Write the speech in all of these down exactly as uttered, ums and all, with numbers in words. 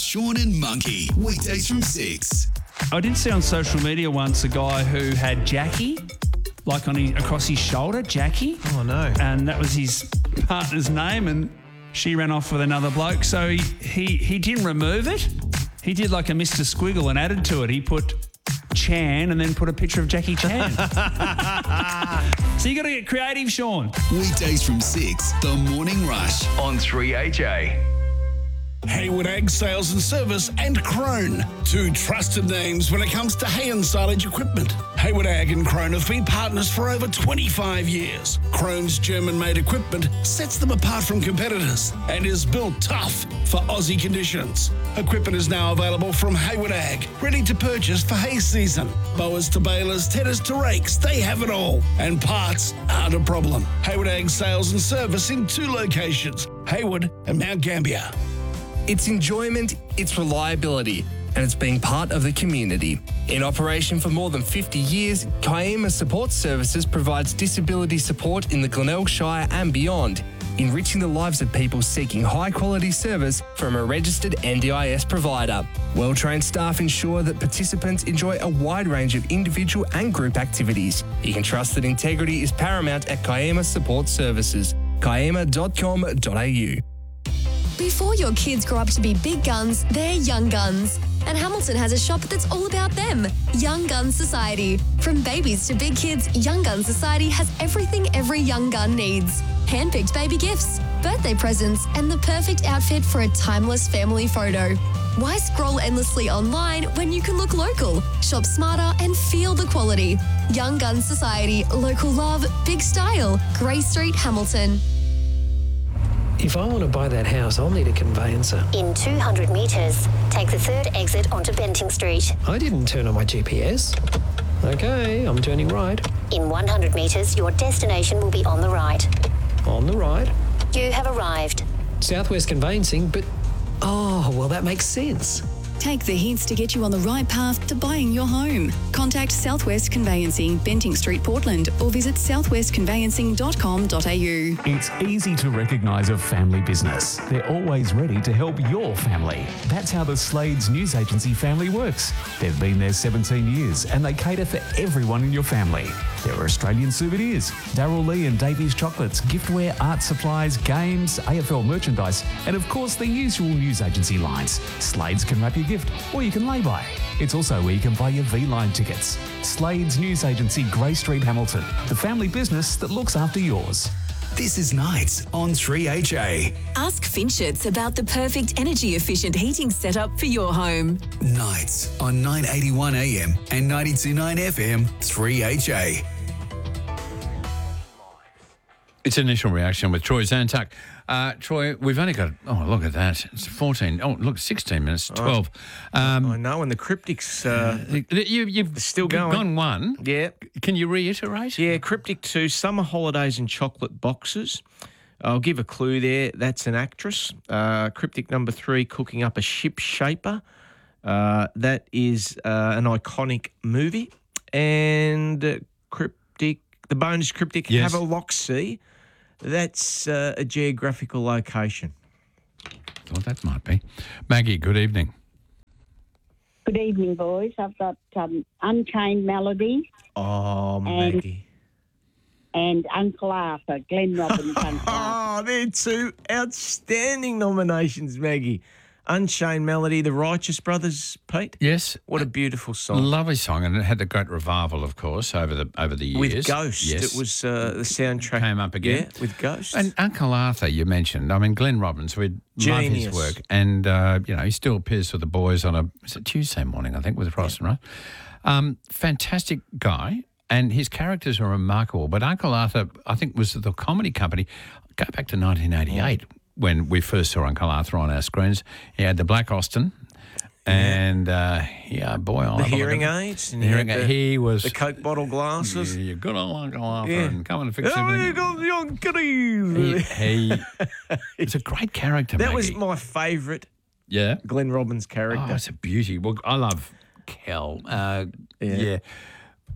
Sean and Monkey, weekdays from six. I did see on social media once a guy who had Jackie, like on his, across his shoulder, Jackie. Oh, no. And that was his partner's name, and she ran off with another bloke. So he, he, he didn't remove it. He did like a Mister Squiggle and added to it. He put Chan and then put a picture of Jackie Chan. So you got to get creative, Sean. Weekdays from six, The Morning Rush on three H A. Hayward Ag Sales and Service and Crone, two trusted names when it comes to hay and silage equipment. Hayward Ag and Crone have been partners for over twenty-five years. Crone's German-made equipment sets them apart from competitors and is built tough for Aussie conditions. Equipment is now available from Hayward Ag, ready to purchase for hay season. Mowers to balers, tedders to rakes, they have it all. And parts aren't a problem. Hayward Ag Sales and Service in two locations, Hayward and Mount Gambier. It's enjoyment, it's reliability, and it's being part of the community. In operation for more than fifty years, Kiama Support Services provides disability support in the Glenelg Shire and beyond, enriching the lives of people seeking high-quality service from a registered N D I S provider. Well-trained staff ensure that participants enjoy a wide range of individual and group activities. You can trust that integrity is paramount at Kiama Support Services. kiama dot com dot a u. Before your kids grow up to be big guns, they're young guns. And Hamilton has a shop that's all about them, Young Gun Society. From babies to big kids, Young Gun Society has everything every young gun needs. Handpicked baby gifts, birthday presents, and the perfect outfit for a timeless family photo. Why scroll endlessly online when you can look local, shop smarter, and feel the quality? Young Gun Society, local love, big style. Grey Street, Hamilton. If I want to buy that house, I'll need a conveyancer. In two hundred metres, take the third exit onto Benting Street. I didn't turn on my G P S. Okay, I'm turning right. In one hundred metres, your destination will be on the right. On the right. You have arrived. Southwest Conveyancing, but... Oh, well, that makes sense. Take the hints to get you on the right path to buying your home. Contact Southwest Conveyancing, Benting Street, Portland, or visit southwest conveyancing dot com dot a u. It's easy to recognise a family business. They're always ready to help your family. That's how the Slades News Agency family works. They've been there seventeen years and they cater for everyone in your family. There are Australian souvenirs, Darryl Lee and Davies chocolates, giftware, art supplies, games, A F L merchandise, and of course the usual news agency lines. Slades can wrap your gift or you can lay by. It's also where you can buy your V-Line tickets. Slades News Agency, Grey Street, Hamilton. The family business that looks after yours. This is Nights on three H A. Ask Finchets about the perfect energy-efficient heating setup for your home. Nights on nine eighty-one A M and ninety-two point nine F M, three H A. It's Initial Reaction with Troy Zantuck. Uh, Troy, we've only got, oh, look at that. It's fourteen, oh, look, sixteen minutes, twelve. Um, I know, and the Cryptics... Uh, you, you've still going. gone one. Yeah. Can you reiterate? Yeah, Cryptic two, Summer Holidays in Chocolate Boxes. I'll give a clue there. That's an actress. Uh, Cryptic number three, Cooking Up a Ship Shaper. Uh, that is uh, an iconic movie. And uh, Cryptic, the bonus Cryptic, yes. Havaloxy. That's uh, a geographical location. Thought that might be. Maggie, good evening. Good evening, boys. I've got um, Unchained Melody. Oh, and, Maggie. And Uncle Arthur, Glenn Robbins' Uncle Arthur. Oh, they're two outstanding nominations, Maggie. Unchained Melody, The Righteous Brothers, Pete. Yes. What a beautiful song. Lovely song, and it had a great revival, of course, over the over the years. With Ghost. Yes. It was uh, the soundtrack. Came up again. Yeah, with Ghost. And Uncle Arthur, you mentioned. I mean, Glenn Robbins, we love Genius. his work. And, uh, you know, he still appears for the boys on a is it Tuesday morning, I think, with Ross and Russ. Um, fantastic guy, and his characters are remarkable. But Uncle Arthur, I think, was the comedy company. Go back to nineteen eighty-eight. Oh. When we first saw Uncle Arthur on our screens. He had the Black Austin and, uh, yeah, boy, I the hearing aids. The hearing aid. He was... The Coke bottle glasses. Yeah, good old Uncle Arthur Yeah. and come and fix Oh, everything. you got the young kiddies. He, he it's a great character, That Maggie. was my favourite Yeah? Glenn Robbins character. Oh, it's a beauty. Well, I love Kel. Uh, yeah. Yeah.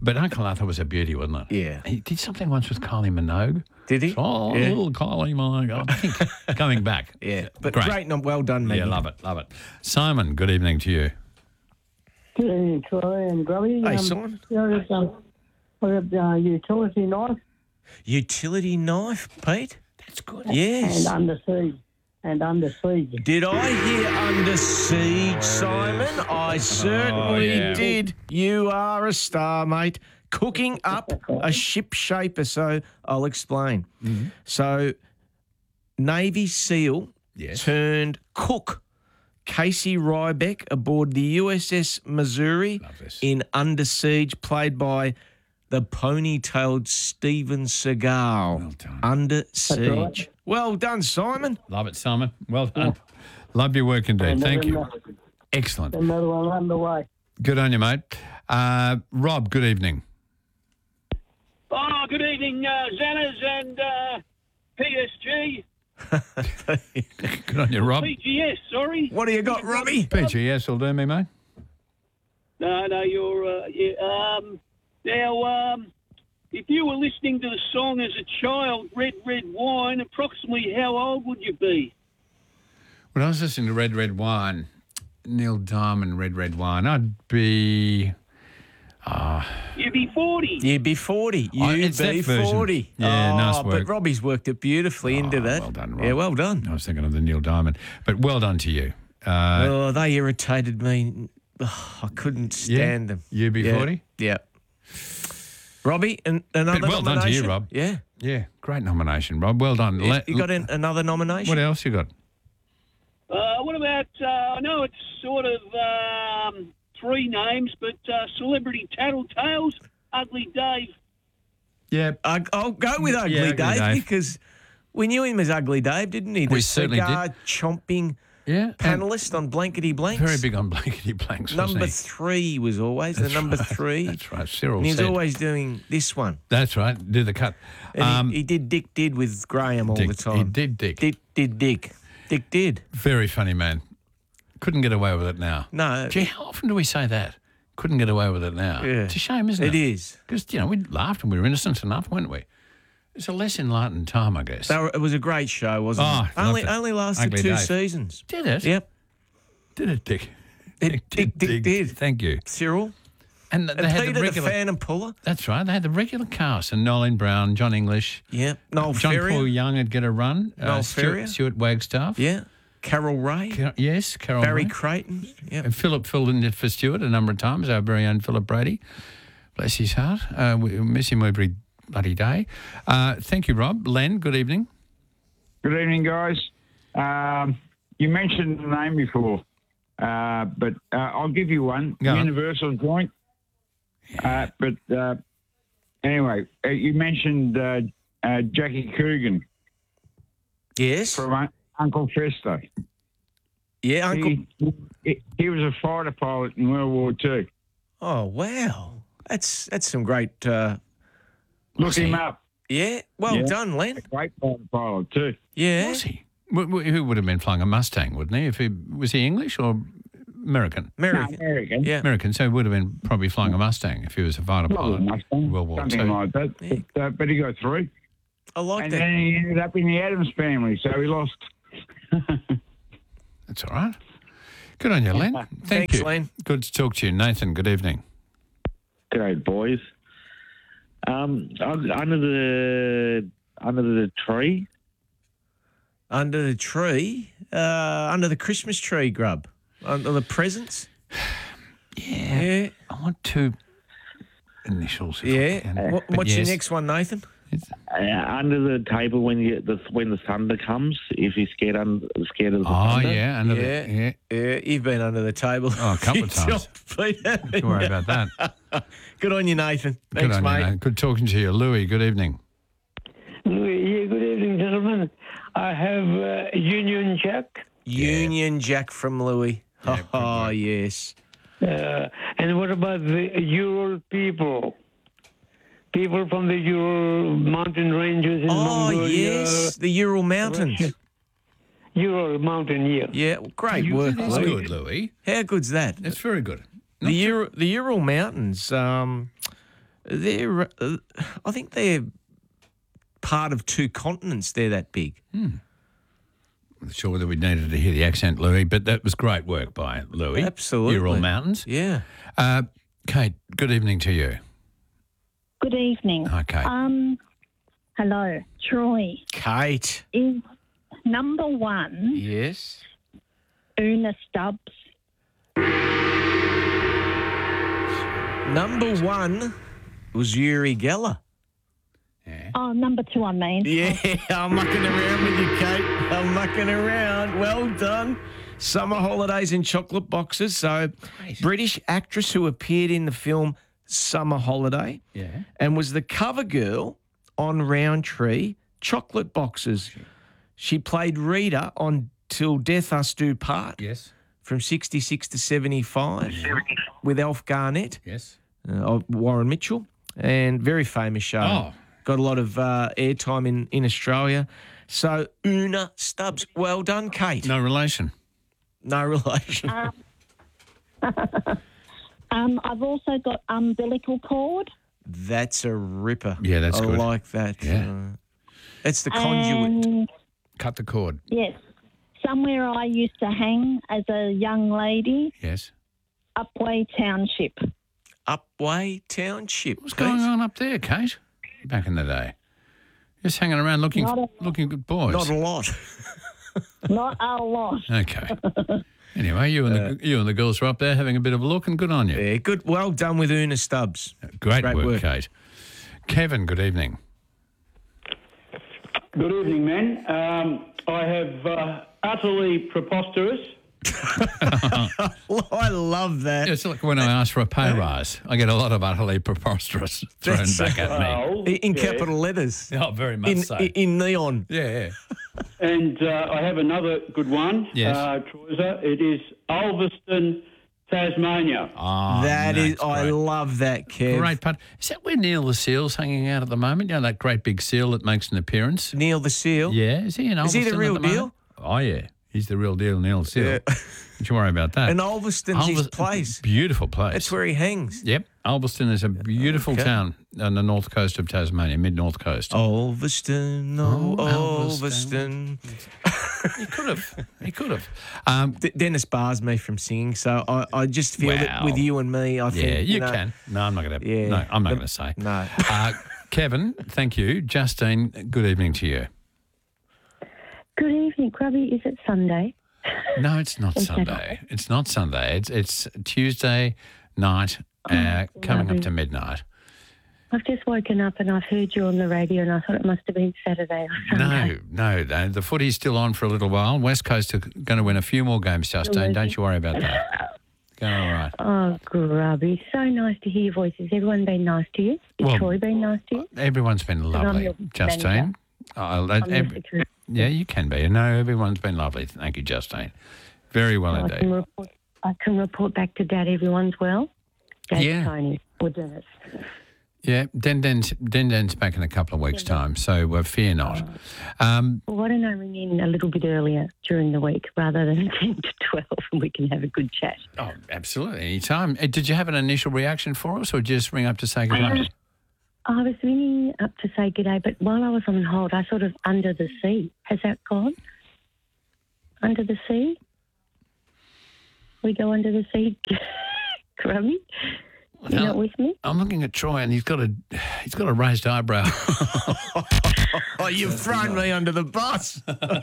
But Uncle Arthur was a beauty, wasn't it? Yeah. He did something once with Kylie Minogue. Did he? Oh, Yeah. little Kylie Minogue. I think coming back. Yeah, but Great. great, and well done, Maggie. Yeah, love it, love it. Simon, good evening to you. Good evening, Troy and Grubby. Hey, um, Simon. You know, this, um, what a uh, utility knife. Utility knife, Pete? That's good. Yes. And under siege. And under siege. Did I hear under siege, Simon? I certainly Oh, yeah. did. You are a star, mate. Cooking up a ship shaper, so I'll explain. Mm-hmm. So, Navy SEAL Yes. turned cook Casey Rybeck aboard the U S S Missouri in Under Siege, played by the ponytailed Steven Seagal. Well done. Under Siege. right. Well done, Simon. Love it, Simon. Well done. Love your work indeed. And Thank then, you. uh, Excellent. Another one underway. Good on you, mate. Uh, Rob, good evening. Oh, good evening, uh, Xanners and uh, P S G. Good on you, Rob. P G S, sorry. What do you got, Robbie? P G S will do me, mate. No, no, you're. Uh, yeah, um, now, um, if you were listening to the song as a child, Red, Red Wine, approximately how old would you be? When I was listening to Red, Red Wine, Neil Diamond, Red, Red Wine, I'd be... Uh, You'd be forty. You'd be forty. Oh, You'd it's that be version. forty. Yeah, oh, nice But work. Robbie's worked it beautifully into that. well done, Rob. Yeah, well done. I was thinking of the Neil Diamond. But well done to you. Uh, oh, they irritated me. Oh, I couldn't stand them. You be Yeah. forty? Yeah. Robbie, an, another But well done to you, nomination? Rob. Yeah. Yeah, great nomination, Rob. Well done. You, La- you got an, another nomination? What else you got? Uh, what about, uh, I know it's sort of um, three names, but uh, Celebrity Tattletales, Ugly Dave. Yeah. I, I'll go with Ugly Yeah, Ugly Dave, Dave. because we knew him as Ugly Dave, didn't he? The We certainly did. cigar chomping Yeah. panellist on Blankety Blanks. Very big on blankety blanks, wasn't Number he? three was always That's the number right. three. That's right. Cyril And he was said. always doing this one. That's right. Do the cut. And Um, he, he did Dick Did with Graham all Dick- the time. He did Dick. Dick did Dick. Dick did. Very funny man. Couldn't get away with it now. No. Gee, how often do we say that? Couldn't get away with it now. Yeah. It's a shame, isn't it? It is. Because, you know, we laughed and we were innocent enough, weren't we? It's a less enlightened time, I guess. They were, it was a great show, wasn't Oh, it? Only loved it. only lasted Ugly two Dave. seasons. Did it? Yep. Did it, Dick? It, Dick, Dick did. Thank you. Cyril. And they And had Peter the the, regular... Phantom Puller. That's right. They had the regular cast. And Nolene Brown, John English. Yep. Noel John Ferrier. Paul Young would get a run. Noel Stuart, Ferrier. Stuart Wagstaff. Yeah. Carol Ray. Car- yes, Carol Barry Ray. Creighton. Yep. And Philip filled in for Stuart a number of times, our very own Philip Brady. Bless his heart. Uh, we miss him every bloody day. Uh, thank you, Rob. Len, good evening. Good evening, guys. Um, you mentioned the name before, uh, but uh, I'll give you one. Go on. Universal Joint. Uh, but uh, anyway, uh, you mentioned uh, uh, Jackie Coogan. Yes. From Un- Uncle Festo. Yeah, Uncle. He, he, he was a fighter pilot in World War Two. Oh, wow. That's that's some great. Uh, Look him up. Yeah. Well Yeah. done, Len. A great fighter pilot too. Yeah. Was he? W- w- Who would have been flying a Mustang, wouldn't he? If he was he English or American? American. No, American. Yeah. American. So he would have been probably flying a Mustang if he was a fighter Probably pilot. a Mustang, World War something Two. like that. Yeah. But, uh, but he got through. I like And that. then he ended up in the Adams family, so he lost. That's all right. Good on you, Len. Thank Thanks, you. Len. Good to talk to you, Nathan. Good evening. G'day, boys. Um, un- under the under the tree. Under the tree, uh, under the Christmas tree, Grub, under the presents. Yeah. Yeah. I want two initials. if I Yeah. can. What, But what's yes. your next one, Nathan? Uh, under the table when you the when the thunder comes, if you're scared under scared of the Oh, thunder. yeah. Under Yeah. The, yeah. Yeah, you've been under the table. Oh, a couple of times. Don't worry about that. Good on you, Nathan. Good Thanks, on mate. you, Nathan. Good talking to you. Louis, good evening. Yeah, good evening, gentlemen. I have uh, Union Jack. Union Jack from Louis. Oh, yes. Uh, and what about the Ural people? People from the Ural mountain ranges in Oh, Mongolia. yes. The Ural Mountains. Russia. Ural Mountain, yeah. Yeah, well, great You- work, that is Louis. good, Louis. How good's that? That's very good. The Ural, the Ural Mountains, um, They're, uh, I think they're part of two continents. They're that big. Hmm. I'm not sure whether we needed to hear the accent, Louis, but that was great work by Louis. Absolutely. Ural Mountains. Yeah. Uh, Kate, good evening to you. Good evening. Okay. Um, hello, Troy. Kate. Is number one Yes. Una Stubbs? Number one was Uri Geller. Oh, number two, I mean. Yeah, I'm mucking around with you, Kate. I'm mucking around. Well done. Summer Holidays in Chocolate Boxes. So, British actress who appeared in the film Summer Holiday Yeah. and was the cover girl on Roundtree Chocolate Boxes. She played Rita on Till Death Us Do Part. Yes. From sixty-six to seventy-five with Alf Garnett. Yes. Uh, Warren Mitchell. And very famous show. Oh. Got a lot of uh, airtime in, in Australia. So, Una Stubbs. Well done, Kate. No relation. No relation. Um, um, I've also got umbilical cord. That's a ripper. Yeah, that's I good. like that. Yeah. Uh, it's the conduit. And, Cut the cord. yes, somewhere I used to hang as a young lady, Yes. Upway Township. Upway Township. What's going on up there, Kate? Back in the day. Just hanging around looking Not a- looking good boys. Not a lot. Not a lot. Okay. Anyway, you and the you and the girls were up there having a bit of a look, and good on you. Yeah, good. Well done with Una Stubbs. Great, Great work, work. Kate. Kevin, good evening. Good evening, man. Um, I have uh, utterly preposterous. I love that. It's like when I ask for a pay rise, I get a lot of utterly preposterous thrown That's- back at me. Oh, In, in yeah. capital letters. Oh, very much In, so. in, in neon. yeah, yeah. And uh, I have another good one, Yes. uh, Troyser. It is Ulverston, Tasmania. Oh, That is, that's I great. love that, Kev. Great part. Is that where Neil the Seal's hanging out at the moment? You know, that great big seal that makes an appearance? Neil the Seal. Yeah, is he in Ulverston? Is he the at real moment? deal? Oh, yeah. He's the real deal, Neil Seal. Yeah. Don't you worry about that. And Ulverston's his Ulvers- place. Beautiful place. That's where he hangs. Yep. Ulverston is a beautiful Okay. town on the north coast of Tasmania, mid-north coast. Ulverston, oh, Oh, Ulverston. He could have. He could have. Um, D- Dennis bars me from singing, so I, I just feel that Wow. with you and me, I think. yeah, you know, can. No, I'm not going to. Yeah. No, I'm not The- going to say. No. Uh, Kevin, thank you. Justine, good evening to you. Good evening, Grubby. Is it Sunday? No, it's not Is that Sunday. It's not Sunday. It's it's Tuesday night, uh, coming up lovely. to midnight. I've just woken up and I've heard you on the radio and I thought it must have been Saturday or Sunday. No, no, no. The footy's still on for a little while. West Coast are going to win a few more games, Justine. Don't you worry about that. Going all right. Oh, Grubby. So nice to hear your voice. Has everyone been nice to you? Has Well, Troy been nice to you? Everyone's been I'm lovely, your Justine. manager. Oh, I'm your every- secretary. yeah, you can be. No, everyone's been lovely. Thank you, Justine. Very well I can, indeed. report, I can report back to Dad everyone's well. Dad's Yeah. Tony or Dennis. Yeah, Den Den's, Den Den's back in a couple of weeks' time, so uh, fear not. Um, Well, why don't I ring in a little bit earlier during the week rather than ten to twelve and we can have a good chat? oh, absolutely, anytime. Uh, Did you have an initial reaction for us, or just ring up to say goodbye? I was ringing up to say good day, but while I was on hold, I sort of under the sea. Has that gone? Under the sea? We go under the sea, Grubby? You're No. not with me? I'm looking at Troy, and he's got a he's got a raised eyebrow. Oh, you've thrown me under the bus.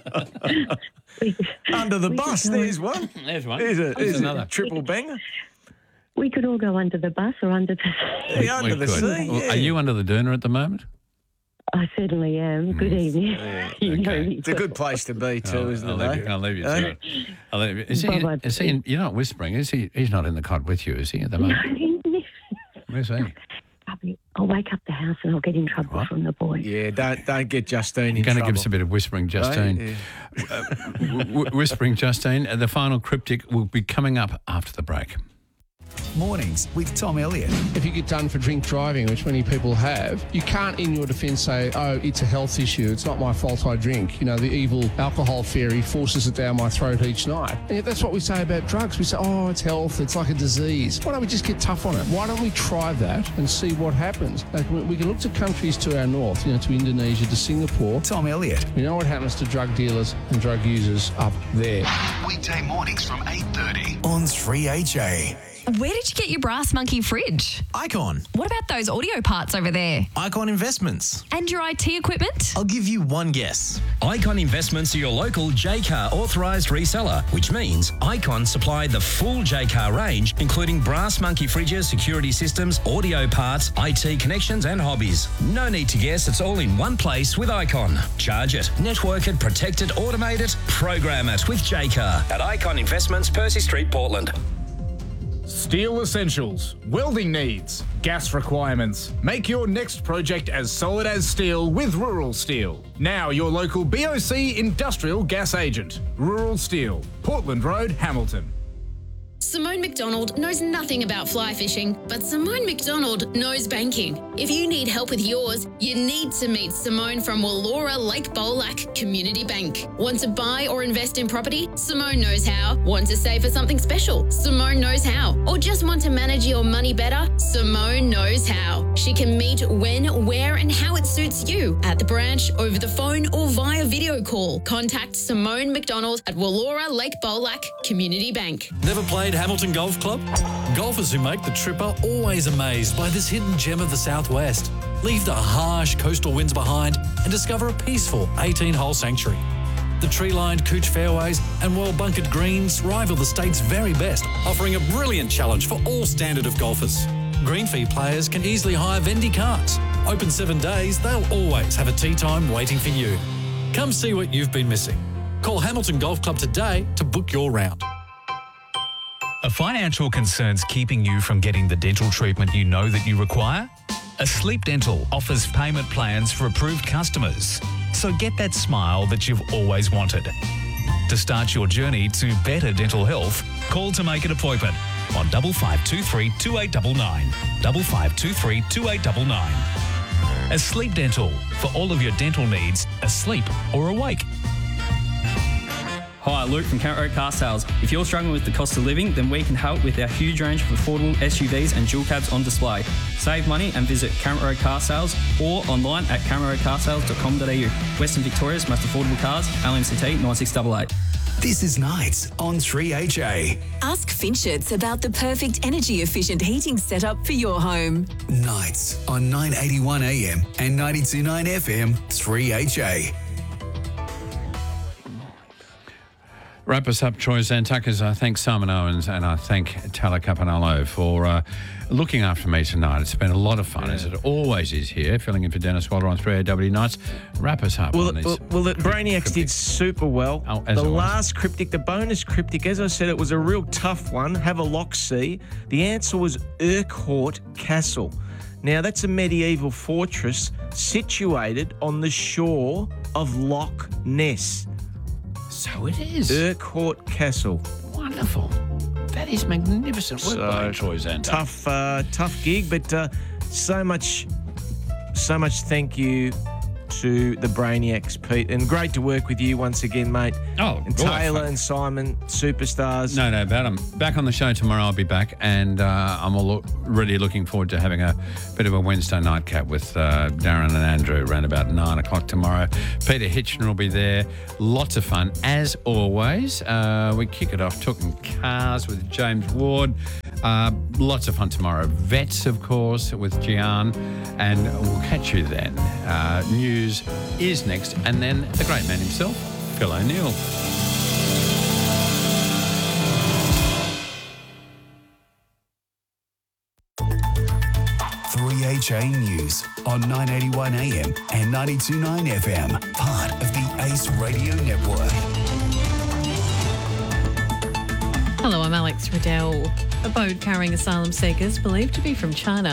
We, under the we bus, could go- there's one. There's one. There's, a, There's there's another. a triple banger. We could all go under the bus or under the sea. Yeah, under We the could. sea. Well, Yeah. Are you under the doona at the moment? I certainly am. Good evening. You know okay. me It's a good place to be too, I'll, isn't I'll it? leave eh? you, I'll leave you Eh? to it. I'll leave you. Is he? Bye-bye, Is he? In, you're not whispering, is he? He's not in the cot with you, is he? At the moment, where's he? Grubby, I'll wake up the house and I'll get in trouble from the boys. Yeah, don't don't get Justine in You're going to trouble. give us a bit of whispering, Justine. Yeah. Uh, w- w- whispering, Justine. Uh, The final cryptic will be coming up after the break. Mornings with Tom Elliott. If you get done for drink driving, which many people have, you can't in your defence say, oh, it's a health issue, it's not my fault I drink. You know, the evil alcohol fairy forces it down my throat each night. And yet that's what we say about drugs. We say, oh, it's health, it's like a disease. Why don't we just get tough on it? Why don't we try that and see what happens? Like, we can look to countries to our north, you know, to Indonesia, to Singapore. Tom Elliott. We know what happens to drug dealers and drug users up there. Weekday mornings from eight thirty on three H A. Where did you get your Brass Monkey fridge? Icon. What about those audio parts over there? Icon Investments. And your I T equipment? I'll give you one guess. Icon Investments are your local J-Car authorised reseller, which means Icon supply the full J-Car range, including Brass Monkey fridges, security systems, audio parts, I T connections and hobbies. No need to guess, it's all in one place with Icon. Charge it, network it, protect it, automate it, program it with J-Car at Icon Investments, Percy Street, Portland. Steel essentials, welding needs, gas requirements. Make your next project as solid as steel with Rural Steel. Now your local B O C industrial gas agent. Rural Steel, Portland Road, Hamilton. Simone McDonald knows nothing about fly fishing, but Simone McDonald knows banking. If you need help with yours, you need to meet Simone from Wallora Lake Bolac Community Bank. Want to buy or invest in property? Simone knows how. Want to save for something special? Simone knows how. Or just want to manage your money better? Simone knows how. She can meet when, where and how it suits you at the branch, over the phone or via video call. Contact Simone McDonald at Wallora Lake Bolac Community Bank. Never played Hamilton Golf Club? Golfers who make the trip are always amazed by this hidden gem of the southwest. Leave the harsh coastal winds behind and discover a peaceful eighteen-hole sanctuary. The tree-lined Cooch fairways and well-bunkered greens rival the state's very best, offering a brilliant challenge for all standard of golfers. Green fee players can easily hire Vendy carts. Open seven days, they'll always have a tee time waiting for you. Come see what you've been missing. Call Hamilton Golf Club today to book your round. Are financial concerns keeping you from getting the dental treatment you know that you require? Asleep Dental offers payment plans for approved customers. So get that smile that you've always wanted. To start your journey to better dental health, call to make an appointment on five five two three, two eight nine nine, five five two three, two eight nine nine. Asleep Dental, for all of your dental needs, asleep or awake. Hi, Luke from Camp Road Car Sales. If you're struggling with the cost of living, then we can help with our huge range of affordable S U Vs and dual cabs on display. Save money and visit Camp Road Car Sales or online at camp road car sales dot com dot a u. Western Victoria's most affordable cars, L M C T nine six eight eight. This is Nights on three H A. Ask Finchets about the perfect energy efficient heating setup for your home. Nights on nine eighty-one A M and ninety-two point nine F M, three H A. Wrap us up, Troy Zantuckers. I thank Simon Owens and I thank Tala Capanello for uh, looking after me tonight. It's been a lot of fun, yeah. as it always is here, filling in for Dennis Waller on three A W Nights. Wrap us up. Well, on these well, well the Brainiacs cryptic. did super well. Oh, as the always. last cryptic, the bonus cryptic, as I said, it was a real tough one. Have a lock see. The answer was Urquhart Castle. Now, that's a medieval fortress situated on the shore of Loch Ness. So it is. Urquhart Castle. Wonderful. That is magnificent work So, by Troy Zantucker. Tough, uh, tough gig, but uh, so much, so much thank you to the Brainiacs, Pete, and great to work with you once again, mate. Oh, and God, Taylor fuck. and Simon, superstars. No, no, about them. Back on the show tomorrow, I'll be back, and uh, I'm all look, really looking forward to having a bit of a Wednesday nightcap with uh, Darren and Andrew around about nine o'clock tomorrow. Peter Hitchner will be there. Lots of fun, as always. Uh, we kick it off talking cars with James Ward. Uh, lots of fun tomorrow. Vets, of course, with Gian, and we'll catch you then. Uh, news is next, and then the great man himself, Phil O'Neill. three H A News on nine eighty-one A M and ninety-two point nine F M, part of the Ace Radio Network. Hello, I'm Alex Riddell. A boat carrying asylum seekers believed to be from China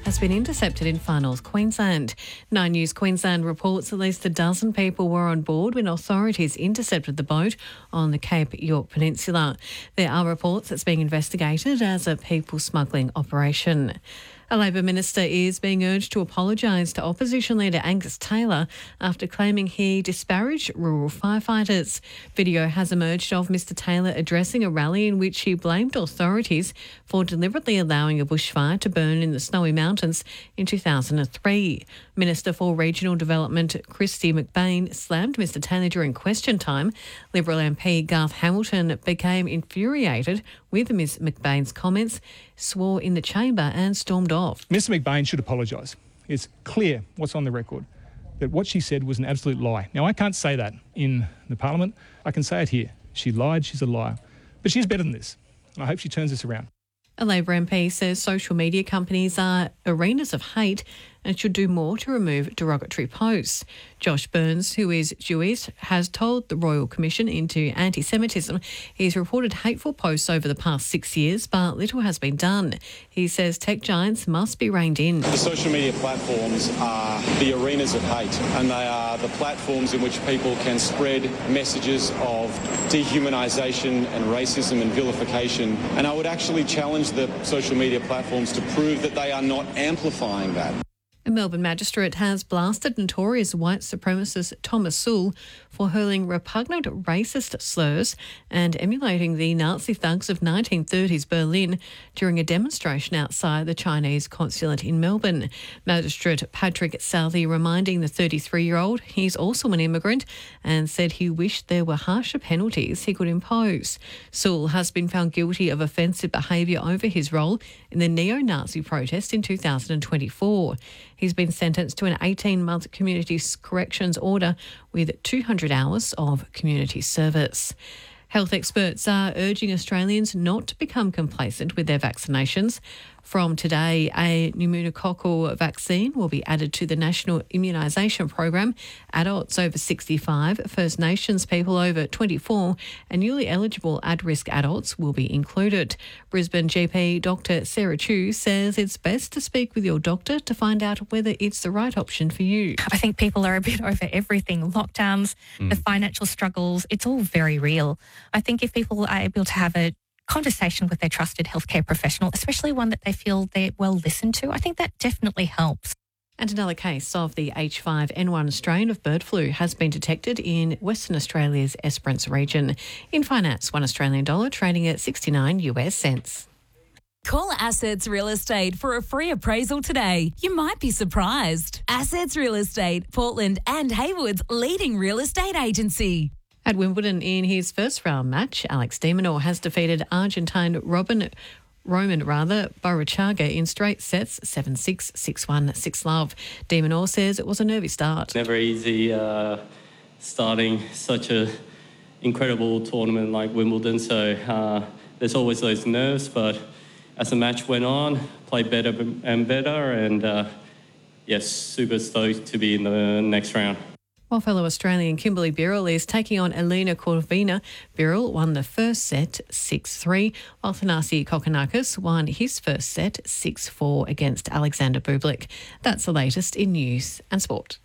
has been intercepted in Far North Queensland. Nine News Queensland reports at least a dozen people were on board when authorities intercepted the boat on the Cape York Peninsula. There are reports it's being investigated as a people smuggling operation. A Labor minister is being urged to apologise to opposition leader Angus Taylor after claiming he disparaged rural firefighters. Video has emerged of Mr Taylor addressing a rally in which he blamed authorities for deliberately allowing a bushfire to burn in the Snowy Mountains in two thousand three. Minister for Regional Development Christy McBain slammed Mr Taylor during question time. Liberal M P Garth Hamilton became infuriated with Miz McBain's comments, swore in the chamber and stormed off. Mister McBain should apologise. It's clear what's on the record, that what she said was an absolute lie. Now, I can't say that in the Parliament. I can say it here. She lied, she's a liar. But she's better than this, and I hope she turns this around. A Labor M P says social media companies are arenas of hate and should do more to remove derogatory posts. Josh Burns, who is Jewish, has told the Royal Commission into Anti-Semitism he's reported hateful posts over the past six years, but little has been done. He says tech giants must be reined in. The social media platforms are the arenas of hate, and they are the platforms in which people can spread messages of dehumanisation and racism and vilification. And I would actually challenge the social media platforms to prove that they are not amplifying that. A Melbourne magistrate has blasted notorious white supremacist Thomas Sowell for hurling repugnant racist slurs and emulating the Nazi thugs of nineteen thirties Berlin during a demonstration outside the Chinese consulate in Melbourne. Magistrate Patrick Southey reminding the thirty-three-year-old he's also an immigrant and said he wished there were harsher penalties he could impose. Sowell has been found guilty of offensive behaviour over his role in the neo-Nazi protest in two thousand twenty-four. He's been sentenced to an eighteen-month community corrections order with two hundred hours of community service. Health experts are urging Australians not to become complacent with their vaccinations. From today, a pneumococcal vaccine will be added to the National Immunisation Program. Adults over sixty-five, First Nations people over twenty-four and newly eligible at-risk adults will be included. Brisbane G P Doctor Sarah Chu says it's best to speak with your doctor to find out whether it's the right option for you. I think people are a bit over everything. Lockdowns, mm. the financial struggles, it's all very real. I think if people are able to have a conversation with their trusted healthcare professional, especially one that they feel they're well listened to, I think that definitely helps. And another case of the H five N one strain of bird flu has been detected in Western Australia's Esperance region. In finance, one Australian dollar trading at sixty-nine US cents. Call Assets Real Estate for a free appraisal today. You might be surprised. Assets Real Estate, Portland and Haywood's leading real estate agency. At Wimbledon in his first round match, Alex de Minaur has defeated Argentine Robin Roman rather Barrachaga in straight sets, seven six, six one, six love. De Minaur says it was a nervy start. Never easy uh, starting such a incredible tournament like Wimbledon, so uh, there's always those nerves, but as the match went on, played better and better, and uh, yes, super stoked to be in the next round. While fellow Australian Kimberly Birrell is taking on Elena Corvina, Birrell won the first set six three, while Thanasi Kokkinakis won his first set six four against Alexander Bublik. That's the latest in news and sport.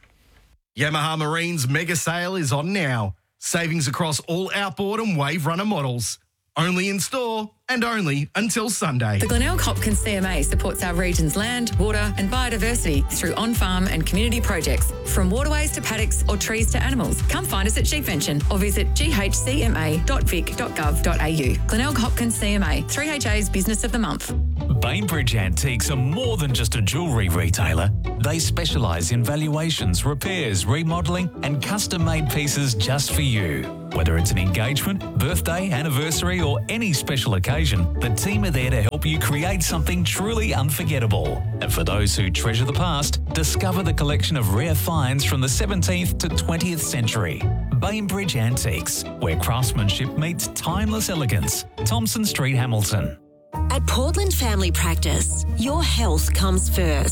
Yamaha Marine's mega sale is on now. Savings across all outboard and wave runner models. Only in store and only until Sunday. The Glenelg Hopkins C M A supports our region's land, water and biodiversity through on-farm and community projects. From waterways to paddocks or trees to animals, come find us at Sheepvention or visit g h c m a dot vic dot gov dot a u. Glenelg Hopkins C M A, three H A's Business of the Month. Bainbridge Antiques are more than just a jewellery retailer. They specialise in valuations, repairs, remodelling and custom-made pieces just for you. Whether it's an engagement, birthday, anniversary or any special occasion, the team are there to help you create something truly unforgettable. And for those who treasure the past, discover the collection of rare finds from the seventeenth to twentieth century. Bainbridge Antiques, where craftsmanship meets timeless elegance. Thompson Street, Hamilton. At Portland Family Practice, your health comes first.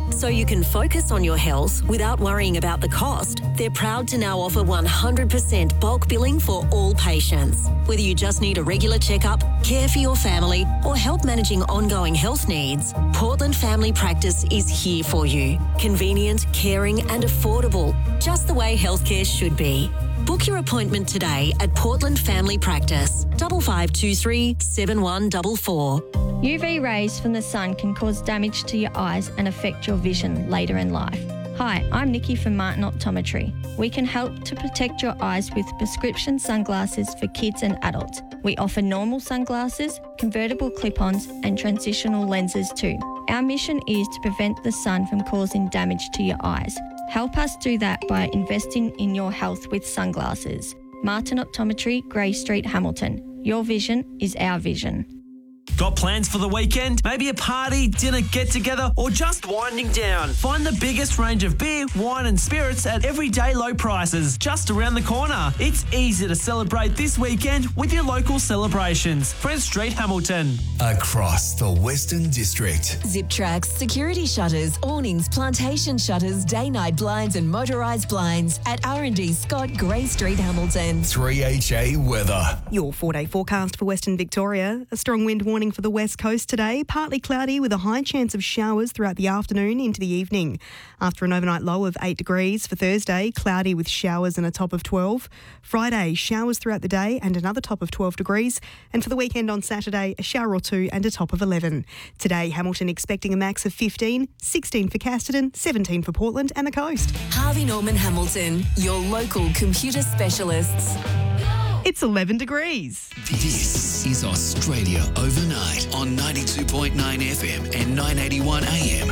So you can focus on your health without worrying about the cost. They're proud to now offer one hundred percent bulk billing for all patients. Whether you just need a regular checkup, care for your family, or help managing ongoing health needs, Portland Family Practice is here for you. Convenient, caring and affordable, just the way healthcare should be. Book your appointment today at Portland Family Practice, five five two three, seven one four four. U V rays from the sun can cause damage to your eyes and affect your vision later in life. Hi, I'm Nikki from Martin Optometry. We can help to protect your eyes with prescription sunglasses for kids and adults. We offer normal sunglasses, convertible clip-ons and transitional lenses too. Our mission is to prevent the sun from causing damage to your eyes. Help us do that by investing in your health with sunglasses. Martin Optometry, Grey Street, Hamilton. Your vision is our vision. Got plans for the weekend? Maybe a party, dinner, get-together, or just winding down? Find the biggest range of beer, wine and spirits at everyday low prices just around the corner. It's easy to celebrate this weekend with your local celebrations. Prince Street, Hamilton. Across the Western District. Zip Tracks, security shutters, awnings, plantation shutters, day-night blinds and motorised blinds at R and D Scott, Grey Street, Hamilton. three H A weather. Your four-day forecast for Western Victoria. A strong wind warning for the west coast today. Partly cloudy with a high chance of showers throughout the afternoon into the evening. After an overnight low of eight degrees for Thursday, cloudy with showers and a top of twelve. Friday, showers throughout the day and another top of twelve degrees. And for the weekend on Saturday, a shower or two and a top of eleven. Today, Hamilton expecting a max of fifteen, sixteen for Casterton, seventeen for Portland and the coast. Harvey Norman Hamilton, your local computer specialists. It's eleven degrees. This is Australia Overnight on ninety-two point nine F M and nine eighty-one A M.